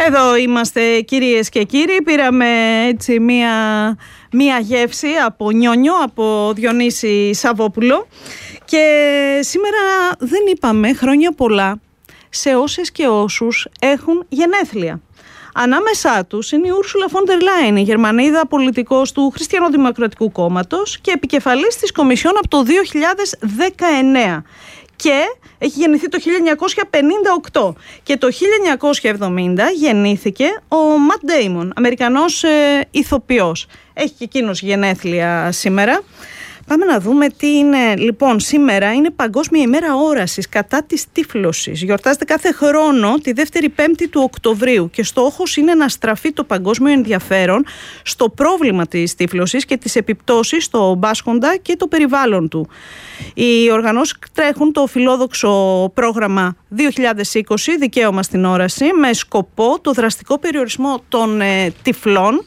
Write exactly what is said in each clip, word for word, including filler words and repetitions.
Εδώ είμαστε, κυρίες και κύριοι. Πήραμε έτσι μία, μία γεύση από Νιόνιο, από Διονύση Σαββόπουλο. Και σήμερα δεν είπαμε χρόνια πολλά σε όσες και όσους έχουν γενέθλια. Ανάμεσά τους είναι η Ούρσουλα φον ντερ Λάιεν, η Γερμανίδα πολιτικός του Χριστιανοδημοκρατικού Κόμματος και επικεφαλής της Κομισιόν από το δύο χιλιάδες δεκαεννέα. Και έχει γεννηθεί το χίλια εννιακόσια πενήντα οκτώ και το χίλια εννιακόσια εβδομήντα γεννήθηκε ο Ματ Ντέιμον, Αμερικανός ε, ηθοποιός. Έχει και εκείνος γενέθλια σήμερα. Πάμε να δούμε τι είναι. Λοιπόν, σήμερα είναι Παγκόσμια ημέρα όρασης κατά της τύφλωσης. Γιορτάζεται κάθε χρόνο τη δεύτερη πέμπτη του Οκτωβρίου και στόχος είναι να στραφεί το παγκόσμιο ενδιαφέρον στο πρόβλημα της τύφλωσης και τις επιπτώσεις στο μπάσχοντα και το περιβάλλον του. Οι οργανώσεις τρέχουν το φιλόδοξο πρόγραμμα δύο χιλιάδες είκοσι, Δικαίωμα στην όραση, με σκοπό το δραστικό περιορισμό των ε, τυφλών.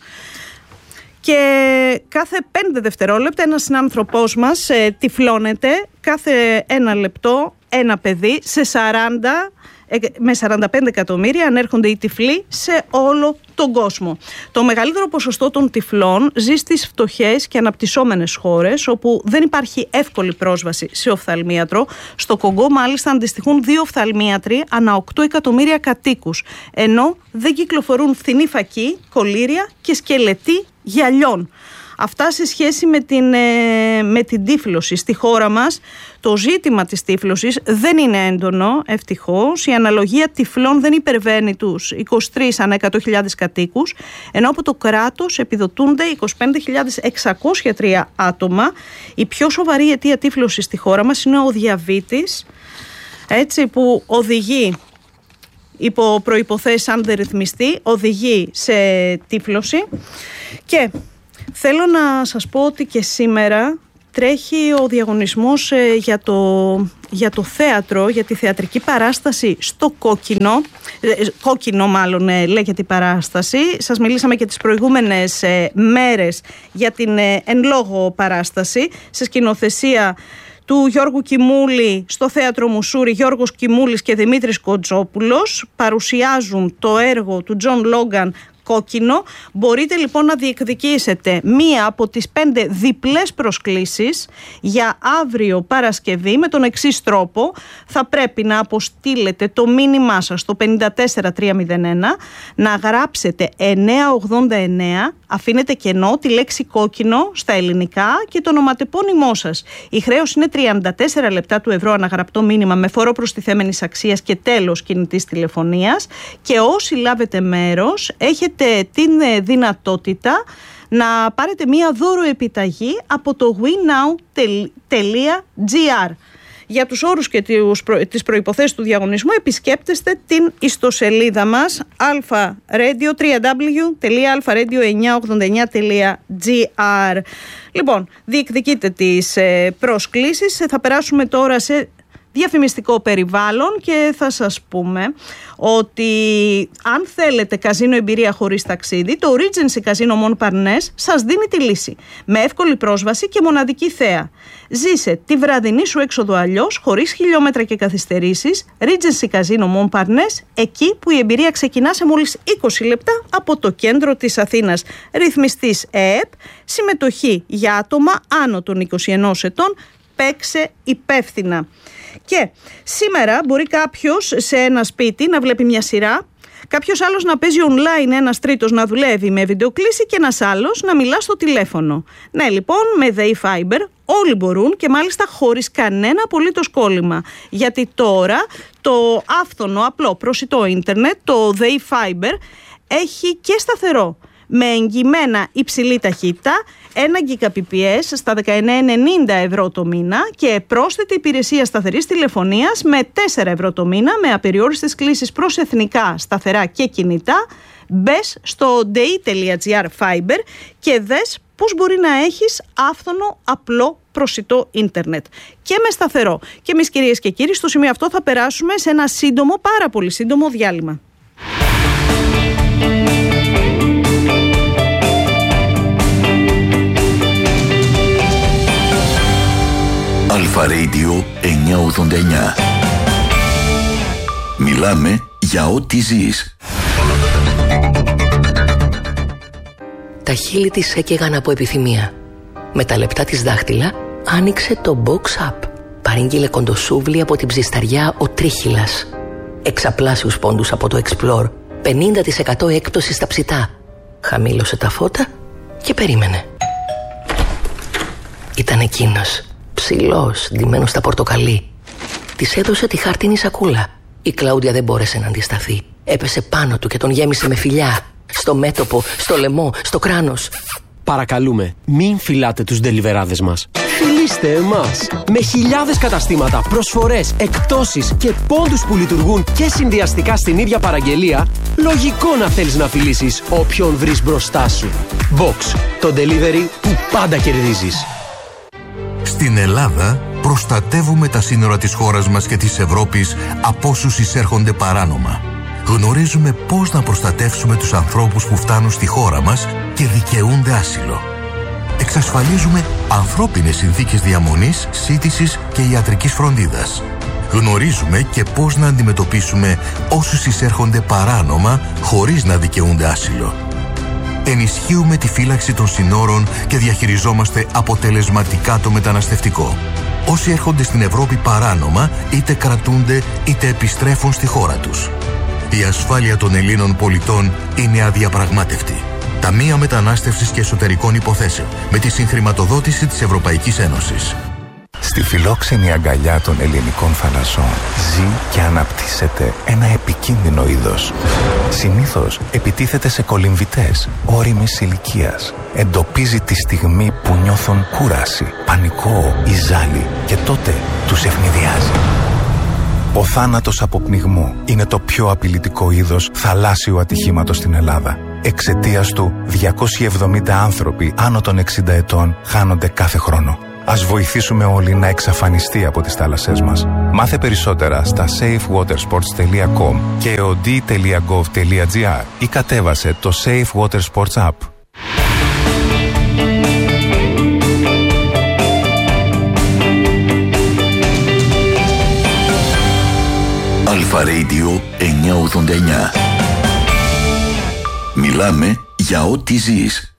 Και κάθε πέντε δευτερόλεπτα ένας συνάνθρωπός μας ε, τυφλώνεται, κάθε ένα λεπτό ένα παιδί, σε σαράντα, ε, με σαράντα πέντε εκατομμύρια ανέρχονται οι τυφλοί σε όλο τον κόσμο. Το μεγαλύτερο ποσοστό των τυφλών ζει στις φτωχές και αναπτυσσόμενες χώρες, όπου δεν υπάρχει εύκολη πρόσβαση σε οφθαλμίατρο. Στο Κονγκό μάλιστα αντιστοιχούν δύο οφθαλμίατροι ανά οκτώ εκατομμύρια κατοίκους, ενώ δεν κυκλοφορούν φθηνή φακοί, κολλήρια και σκελετοί γυαλιών. Αυτά σε σχέση με την, ε, με την τύφλωση. Στη χώρα μας το ζήτημα της τύφλωσης δεν είναι έντονο, ευτυχώς. Η αναλογία τυφλών δεν υπερβαίνει τους είκοσι τρεις ανά εκατό χιλιάδες κατοίκους, ενώ από το κράτος επιδοτούνται είκοσι πέντε χιλιάδες εξακόσια τρία άτομα. Η πιο σοβαρή αιτία τύφλωσης στη χώρα μας είναι ο διαβήτης, έτσι, που οδηγεί, υπό προϋποθέσεις αν δεν ρυθμιστεί, οδηγεί σε τύφλωση. Και θέλω να σας πω ότι και σήμερα τρέχει ο διαγωνισμός ε, για, το, για το θέατρο, για τη θεατρική παράσταση στο Κόκκινο. Ε, κόκκινο μάλλον ε, λέγεται η παράσταση. Σας μιλήσαμε και τις προηγούμενες ε, μέρες για την ε, εν λόγω παράσταση σε σκηνοθεσία του Γιώργου Κιμούλη στο Θέατρο Μουσούρι. Γιώργος Κιμούλης και Δημήτρης Κοντζόπουλος παρουσιάζουν το έργο του Τζον Λόγκαν, Κόκκινο. Μπορείτε λοιπόν να διεκδικήσετε μία από τις πέντε διπλές προσκλήσεις για αύριο Παρασκευή με τον εξής τρόπο. Θα πρέπει να αποστείλετε το μήνυμά σας στο πέντε τέσσερα τρία μηδέν ένα, να γράψετε εννιακόσια ογδόντα εννέα, αφήνετε κενό τη λέξη κόκκινο στα ελληνικά και το ονοματεπώνυμό σας. Η χρέωση είναι τριάντα τέσσερα λεπτά του ευρώ αναγραπτό μήνυμα με φόρο προστιθέμενης αξίας και τέλος κινητής τηλεφωνίας, και όσοι λάβετε μέρος έχετε την δυνατότητα να πάρετε μία δώρο επιταγή από το winnow τελεία gr. Για τους όρους και τις προϋποθέσεις του διαγωνισμού επισκέπτεστε την ιστοσελίδα μας αλφα-radio, double-u double-u double-u τελεία αλφα-radio εννιακόσια ογδόντα εννέα τελεία gr. Λοιπόν, διεκδικείτε τις προσκλήσεις. Θα περάσουμε τώρα σε διαφημιστικό περιβάλλον και θα σας πούμε ότι αν θέλετε καζίνο εμπειρία χωρίς ταξίδι, το Regency Casino Montparnasse σας δίνει τη λύση. Με εύκολη πρόσβαση και μοναδική θέα. Ζήσε τη βραδινή σου έξοδο αλλιώς, χωρίς χιλιόμετρα και καθυστερήσεις. Regency Casino Montparnasse, εκεί που η εμπειρία ξεκινά σε μόλις είκοσι λεπτά από το κέντρο της Αθήνας. Ρυθμιστής ΕΕΠ, συμμετοχή για άτομα άνω των είκοσι ενός ετών. Παίξε υπεύθυνα. Και σήμερα μπορεί κάποιος σε ένα σπίτι να βλέπει μια σειρά, κάποιος άλλος να παίζει online, ένας τρίτος να δουλεύει με βιντεοκλήση και ένας άλλος να μιλά στο τηλέφωνο. Ναι, λοιπόν, με ΔΕΗ Fiber όλοι μπορούν και μάλιστα χωρίς κανένα απολύτως κόλλημα. Γιατί τώρα το άφθονο, απλό, προσιτό ίντερνετ, το ΔΕΗ Fiber, έχει και σταθερό, με εγγυημένα υψηλή ταχύτητα, ένα Gbps στα δεκαεννέα ενενήντα ευρώ το μήνα και πρόσθετη υπηρεσία σταθερής τηλεφωνίας με τέσσερα ευρώ το μήνα, με απεριόριστες κλήσεις προς εθνικά, σταθερά και κινητά. Μπες στο ντεϊ τελεία gr Fiber και δες πώς μπορεί να έχεις άφθονο, απλό, προσιτό ίντερνετ και με σταθερό. Και εμείς, κυρίες και κύριοι, στο σημείο αυτό θα περάσουμε σε ένα σύντομο, πάρα πολύ σύντομο διάλειμμα. Αλφα Radio εννιακόσια ογδόντα εννέα. Μιλάμε για ό,τι ζεις. Τα χείλη της έκαιγαν από επιθυμία. Με τα λεπτά της δάχτυλα άνοιξε το box up. Παρήγγειλε κοντοσούβλι από την ψισταριά ο Τρίχυλας. Εξαπλάσιους πόντους από το Explore. πενήντα τοις εκατό έκπτωση στα ψητά. Χαμήλωσε τα φώτα και περίμενε. Ήταν εκείνος, ψηλός, ντυμένος στα πορτοκαλί. Της έδωσε τη χάρτινη σακούλα. Η Κλάουντια δεν μπόρεσε να αντισταθεί. Έπεσε πάνω του και τον γέμισε με φιλιά. Στο μέτωπο, στο λαιμό, στο κράνος. Παρακαλούμε, μην φυλάτε τους ντελιβεράδες μας. Φιλήστε εμάς. Με χιλιάδες καταστήματα, προσφορές, εκπτώσεις και πόντους που λειτουργούν και συνδυαστικά στην ίδια παραγγελία, λογικό να θέλεις να φιλήσεις όποιον βρεις μπροστά σου. Box, το delivery που πάντα κερδίζεις. Στην Ελλάδα προστατεύουμε τα σύνορα της χώρας μας και της Ευρώπης από όσους εισέρχονται παράνομα. Γνωρίζουμε πώς να προστατεύσουμε τους ανθρώπους που φτάνουν στη χώρα μας και δικαιούνται άσυλο. Εξασφαλίζουμε ανθρώπινες συνθήκες διαμονής, σύντησης και ιατρικής φροντίδας. Γνωρίζουμε και πώς να αντιμετωπίσουμε όσους εισέρχονται παράνομα χωρίς να δικαιούνται άσυλο. Ενισχύουμε τη φύλαξη των συνόρων και διαχειριζόμαστε αποτελεσματικά το μεταναστευτικό. Όσοι έρχονται στην Ευρώπη παράνομα είτε κρατούνται είτε επιστρέφουν στη χώρα τους. Η ασφάλεια των Ελλήνων πολιτών είναι αδιαπραγμάτευτη. Ταμεία Μετανάστευσης και Εσωτερικών Υποθέσεων με τη συγχρηματοδότηση της Ευρωπαϊκής Ένωσης. Στη φιλόξενη αγκαλιά των ελληνικών θαλασσών ζει και αναπτύσσεται ένα επικίνδυνο είδος. Συνήθως επιτίθεται σε κολυμβητές ώριμης ηλικίας. Εντοπίζει τη στιγμή που νιώθουν κούραση, πανικό ή ζάλι και τότε τους ευνηδιάζει. Ο θάνατος από πνιγμό είναι το πιο απειλητικό είδος θαλάσσιου ατυχήματος στην Ελλάδα. Εξαιτίας του, διακόσιοι εβδομήντα άνθρωποι άνω των εξήντα ετών χάνονται κάθε χρόνο. Ας βοηθήσουμε όλοι να εξαφανιστεί από τις θάλασσές μας. Μάθε περισσότερα στα safe water sports τελεία com και ο ντι τελεία gov τελεία gr ή κατέβασε το Safe Water Sports App. Αλφα Radio εννιακόσια ογδόντα εννιά. Μιλάμε για ό,τι ζεις.